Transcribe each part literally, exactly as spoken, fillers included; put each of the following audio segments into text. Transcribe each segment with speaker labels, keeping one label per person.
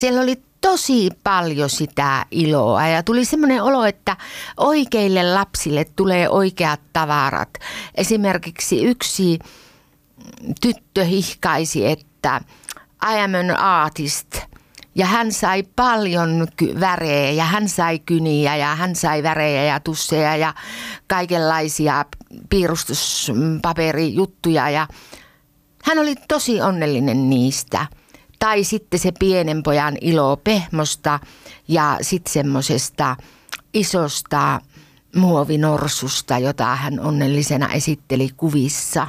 Speaker 1: Siellä oli tosi paljon sitä iloa ja tuli semmoinen olo, että oikeille lapsille tulee oikeat tavarat. Esimerkiksi yksi tyttö hihkaisi, että I am an artist. Ja hän sai paljon värejä ja hän sai kyniä ja hän sai värejä ja tusseja ja kaikenlaisia piirustuspaperijuttuja. Ja hän oli tosi onnellinen niistä. Tai sitten se pienen pojan ilo pehmosta ja sitten semmoisesta isosta muovinorsusta, jota hän onnellisena esitteli kuvissa.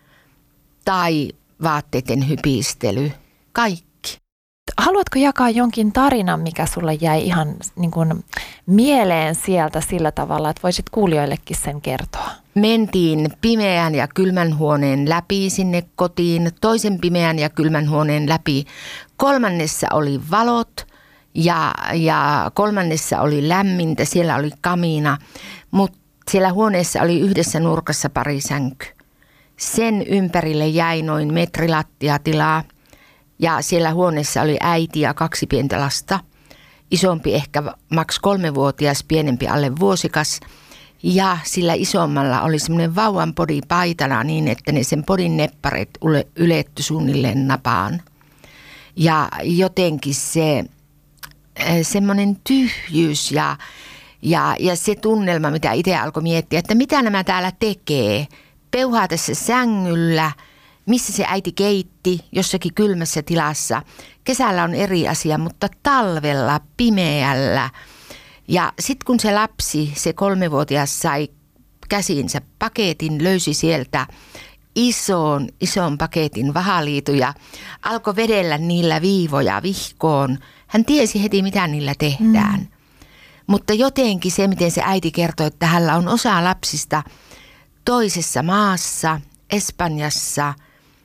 Speaker 1: Tai vaatteiden hypistely. Kaikki.
Speaker 2: Haluatko jakaa jonkin tarinan, mikä sulle jäi ihan niin kuin mieleen sieltä sillä tavalla, että voisit kuulijoillekin sen kertoa?
Speaker 1: Mentiin pimeän ja kylmän huoneen läpi sinne kotiin, toisen pimeän ja kylmän huoneen läpi. Kolmannessa oli valot ja, ja kolmannessa oli lämmintä, siellä oli kamiina, mutta siellä huoneessa oli yhdessä nurkassa pari sänky. Sen ympärille jäi noin metri lattiatilaa. Ja siellä huoneessa oli äiti ja kaksi pientä lasta. Isompi ehkä maks kolmevuotias, pienempi alle vuosikas. Ja sillä isommalla oli semmoinen vauvan podi paitana niin, että ne sen podin nepparet yletty suunnilleen napaan. Ja jotenkin se semmoinen tyhjyys ja, ja, ja se tunnelma, mitä itse alkoi miettiä, että mitä nämä täällä tekee. Peuhaa tässä sängyllä. Missä se äiti keitti jossakin kylmässä tilassa. Kesällä on eri asia, mutta talvella, pimeällä. Ja sitten kun se lapsi, se kolmevuotias sai käsiinsä paketin, löysi sieltä ison, ison paketin vahaliituja, alkoi vedellä niillä viivoja vihkoon. Hän tiesi heti, mitä niillä tehdään. Mm. Mutta jotenkin se, miten se äiti kertoi, että hänellä on osa lapsista toisessa maassa, Espanjassa.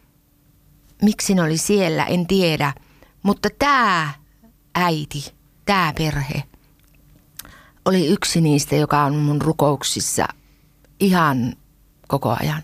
Speaker 1: Miksi ne oli siellä, en tiedä. Mutta tämä äiti, tämä perhe oli yksi niistä, joka on mun rukouksissa ihan koko ajan.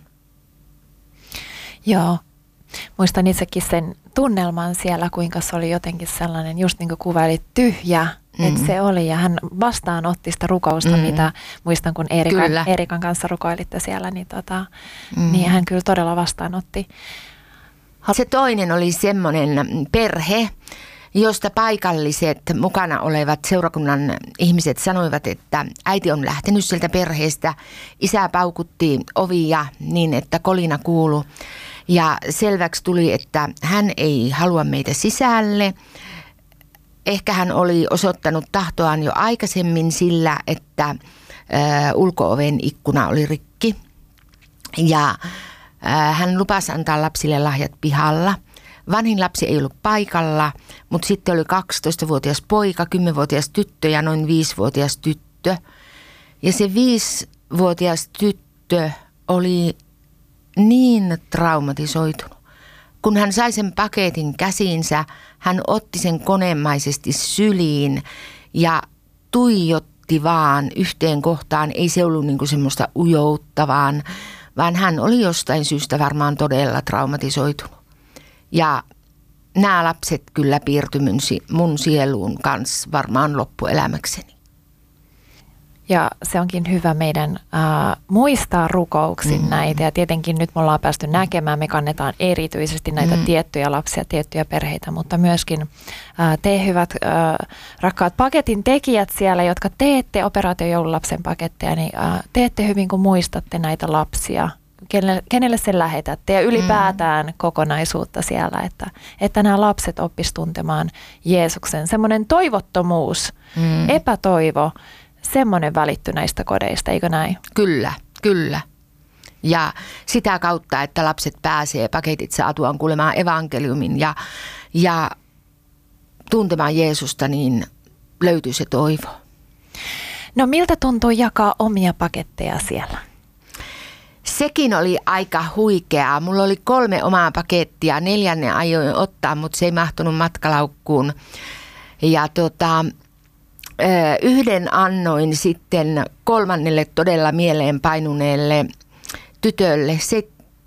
Speaker 2: Joo. Muistan itsekin sen tunnelman siellä, kuinka se oli jotenkin sellainen, just niin kuin kuvailit, tyhjä. Mm. Että se oli, ja hän vastaanotti sitä rukousta, mm. mitä muistan, kun Eerikan, Eerikan kanssa rukoilitte siellä, niin, tota, mm. niin hän kyllä todella vastaanotti.
Speaker 1: Se toinen oli semmoinen perhe, josta paikalliset mukana olevat seurakunnan ihmiset sanoivat, että äiti on lähtenyt sieltä perheestä. Isä paukutti ovia niin, että kolina kuului. Ja selväksi tuli, että hän ei halua meitä sisälle. Ehkä hän oli osoittanut tahtoaan jo aikaisemmin sillä, että äh, ulko-oven ikkuna oli rikki. Ja äh, hän lupasi antaa lapsille lahjat pihalla. Vanhin lapsi ei ollut paikalla, mutta sitten oli kaksitoistavuotias poika, kymmenvuotias tyttö ja noin viisivuotias tyttö. Ja se viisivuotias tyttö oli niin traumatisoitunut. Kun hän sai sen paketin käsiinsä, hän otti sen konemaisesti syliin ja tuijotti vaan yhteen kohtaan. Ei se ollut niinku semmoista ujoutta, vaan, vaan hän oli jostain syystä varmaan todella traumatisoitunut. Ja nämä lapset kyllä piirtyi mun sieluun kanssa varmaan loppuelämäkseni.
Speaker 2: Ja se onkin hyvä meidän äh, muistaa rukouksin mm. näitä. Ja tietenkin nyt me ollaan päästy näkemään, me kannetaan erityisesti näitä mm. tiettyjä lapsia, tiettyjä perheitä, mutta myöskin äh, te hyvät äh, rakkaat paketin tekijät siellä, jotka teette operaatio joululapsen paketteja, niin äh, teette hyvin, kun muistatte näitä lapsia. Kenelle, kenelle sen lähetätte ja ylipäätään mm. kokonaisuutta siellä, että, että nämä lapset oppis tuntemaan Jeesuksen. Semmoinen toivottomuus, mm. epätoivo, semmoinen välitty näistä kodeista, eikö näin?
Speaker 1: Kyllä, kyllä. Ja sitä kautta, että lapset pääsee paketit saatuaan kuulemaan evankeliumin ja, ja tuntemaan Jeesusta, niin löytyy se toivo.
Speaker 2: No miltä tuntuu jakaa omia paketteja siellä?
Speaker 1: Sekin oli aika huikeaa. Mulla oli kolme omaa pakettia. Neljänne ajoin ottaa, mutta se ei mahtunut matkalaukkuun. Ja tota, yhden annoin sitten kolmannelle todella mieleen painuneelle tytölle,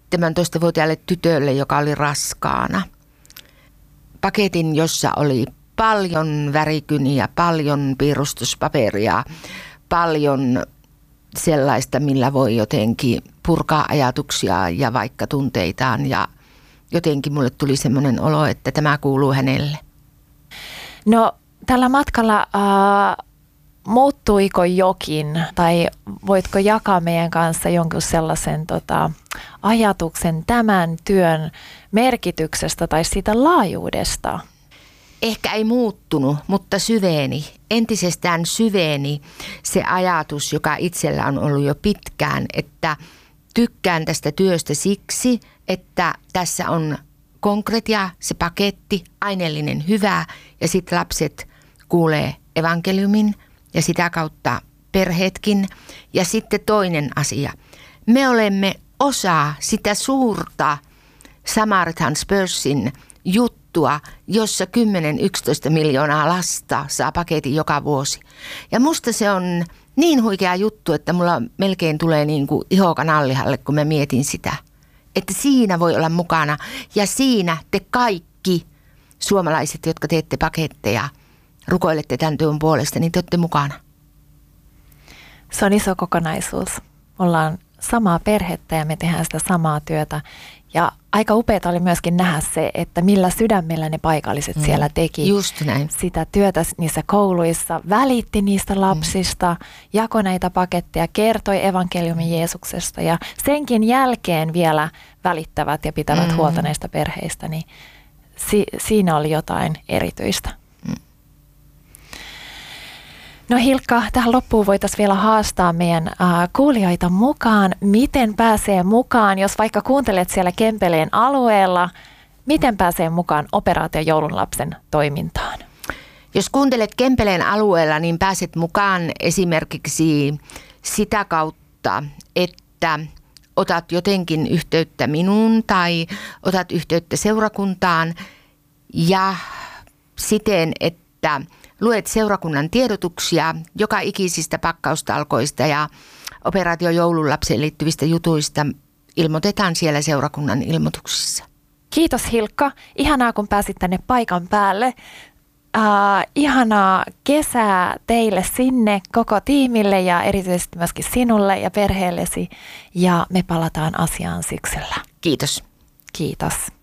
Speaker 1: seitsemäntoistavuotiaalle tytölle, joka oli raskaana. Paketin, jossa oli paljon värikyniä, paljon piirustuspaperia, paljon sellaista, millä voi jotenkin purkaa ajatuksia ja vaikka tunteitaan. Ja jotenkin mulle tuli semmoinen olo, että tämä kuuluu hänelle.
Speaker 2: No tällä matkalla äh, muuttuiko jokin tai voitko jakaa meidän kanssa jonkun sellaisen tota, ajatuksen tämän työn merkityksestä tai siitä laajuudesta?
Speaker 1: Ehkä ei muuttunut, mutta syveni, entisestään syveni se ajatus, joka itsellä on ollut jo pitkään, että tykkään tästä työstä siksi, että tässä on konkretia, se paketti, aineellinen hyvä ja sitten lapset kuulee evankeliumin ja sitä kautta perheetkin. Ja sitten toinen asia, me olemme osa sitä suurta Samaritan Spursin juttua, jossa kymmenen yksitoista miljoonaa lasta saa paketin joka vuosi. Ja musta se on niin huikea juttu, että mulla melkein tulee niin kuin iho kanallihalle, kun mä mietin sitä. Että siinä voi olla mukana ja siinä te kaikki suomalaiset, jotka teette paketteja, rukoilette tämän työn puolesta, niin te olette mukana.
Speaker 2: Se on iso kokonaisuus. Ollaan samaa perhettä ja me tehdään sitä samaa työtä. Ja aika upeata oli myöskin nähdä se, että millä sydämellä ne paikalliset mm. siellä teki
Speaker 1: Just näin.
Speaker 2: sitä työtä niissä kouluissa, välitti niistä lapsista, mm. jakoi näitä paketteja, kertoi evankeliumin Jeesuksesta ja senkin jälkeen vielä välittävät ja pitävät mm. huolta näistä perheistä, niin si- siinä oli jotain erityistä. Mm. No Hilkka, tähän loppuun voitaisiin vielä haastaa meidän äh, kuulijoita mukaan. Miten pääsee mukaan, jos vaikka kuuntelet siellä Kempeleen alueella, miten pääsee mukaan Operaatio Joulunlapsen toimintaan?
Speaker 1: Jos kuuntelet Kempeleen alueella, niin pääset mukaan esimerkiksi sitä kautta, että otat jotenkin yhteyttä minuun tai otat yhteyttä seurakuntaan ja siten, että luet seurakunnan tiedotuksia joka ikisistä pakkaustalkoista ja Operaatio Joulunlapseen liittyvistä jutuista ilmoitetaan siellä seurakunnan ilmoituksissa.
Speaker 2: Kiitos Hilkka. Ihanaa kun pääsit tänne paikan päälle. Uh, ihanaa kesää teille sinne, koko tiimille ja erityisesti myöskin sinulle ja perheellesi. Ja me palataan asiaan syksyllä.
Speaker 1: Kiitos.
Speaker 2: Kiitos.